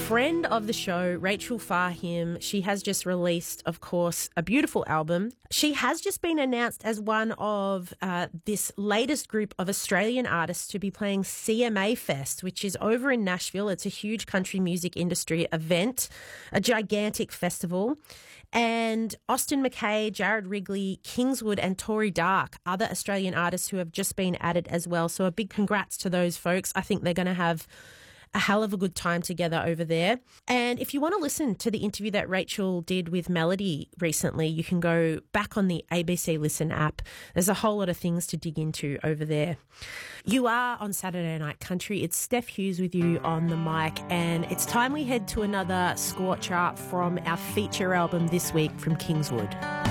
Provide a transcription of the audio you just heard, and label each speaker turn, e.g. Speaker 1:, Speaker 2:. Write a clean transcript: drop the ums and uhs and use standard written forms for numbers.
Speaker 1: friend of the show, Rachel Fahim, she has just released, of course, a beautiful album. She has just been announced as one of this latest group of Australian artists to be playing CMA Fest, which is over in Nashville. It's a huge country music industry event, a gigantic festival. And Austin McKay, Jared Wrigley, Kingswood and Tori Dark, other Australian artists who have just been added as well. So a big congrats to those folks. I think they're going to have a hell of a good time together over there. And if you want to listen to the interview that Rachel did with Melody recently, you can go back on the ABC Listen app. There's a whole lot of things to dig into over there. You are on Saturday Night Country. It's Steph Hughes with you on the mic, and it's time we head to another scorcher from our feature album this week from Kingswood.